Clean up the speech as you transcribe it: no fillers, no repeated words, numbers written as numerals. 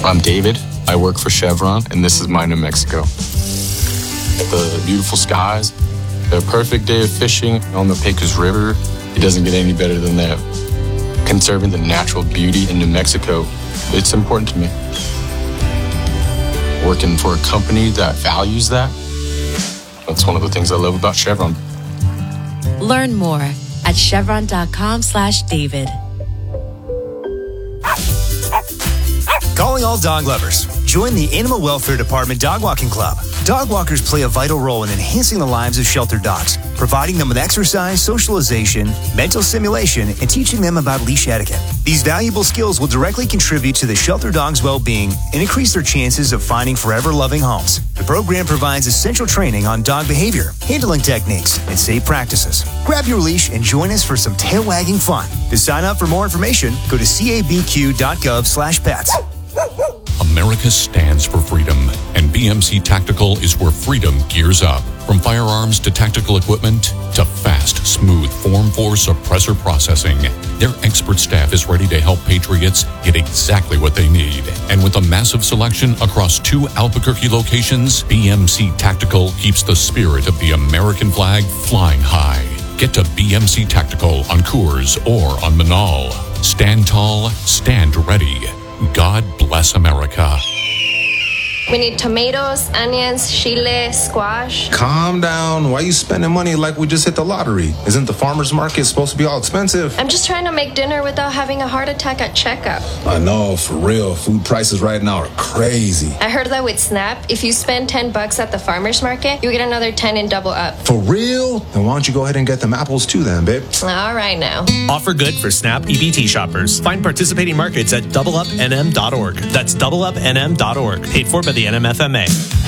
I'm David. I work for Chevron, and this is my New Mexico. The beautiful skies, the perfect day of fishing on the Pecos River. It doesn't get any better than that. Conserving the natural beauty in New Mexico, it's important to me. Working for a company that values that, that's one of the things I love about Chevron. Learn more at chevron.com/David. Calling all dog lovers. Join the Animal Welfare Department Dog Walking Club. Dog walkers play a vital role in enhancing the lives of shelter dogs, providing them with exercise, socialization, mental stimulation, and teaching them about leash etiquette. These valuable skills will directly contribute to the shelter dog's well-being and increase their chances of finding forever-loving homes. The program provides essential training on dog behavior, handling techniques, and safe practices. Grab your leash and join us for some tail-wagging fun. To sign up for more information, go to cabq.gov/pets. America stands for freedom, and BMC Tactical is where freedom gears up. From firearms to tactical equipment to fast, smooth Form 4 suppressor processing, their expert staff is ready to help patriots get exactly what they need. And with a massive selection across 2 Albuquerque locations, BMC Tactical keeps the spirit of the American flag flying high. Get to BMC Tactical on Coors or on Manal. Stand tall, stand ready. God bless America. We need tomatoes, onions, chile, squash. Calm down. Why are you spending money like we just hit the lottery? Isn't the farmer's market supposed to be all expensive? I'm just trying to make dinner without having a heart attack at checkup. I know, for real. Food prices right now are crazy. I heard that with SNAP, if you spend $10 at the farmer's market, you get another 10 and double up. For real? Then why don't you go ahead and get them apples too then, babe? All right now. Offer good for SNAP EBT shoppers. Find participating markets at doubleupnm.org. That's doubleupnm.org. Paid for by the NMFMA.